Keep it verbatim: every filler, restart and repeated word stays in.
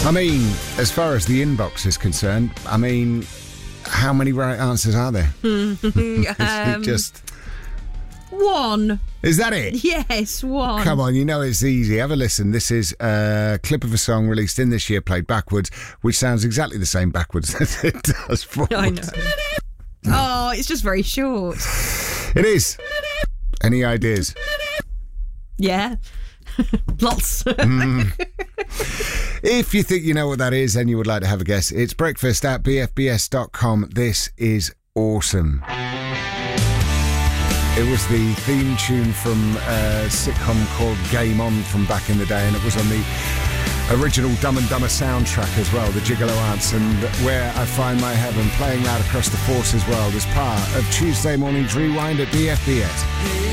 I mean, as far as the inbox is concerned, I mean, how many right answers are there? Is it Um, just... One. Is that it? Yes, one. Come on, you know it's easy. Have a listen. This is a clip of a song released in this year, played backwards, which sounds exactly the same backwards as it does forwards. I know. Oh, it's just very short. It is. Any ideas? Yeah. Lots. Mm. If you think you know what that is and you would like to have a guess, it's breakfast at b f b s dot com. This is awesome. It was the theme tune from a sitcom called Game On from back in the day, and it was on the original Dumb and Dumber soundtrack as well, the Gigolo Ants, and Where I Find My Heaven, playing that across the Forces world as part of Tuesday morning's Rewind at B F B S.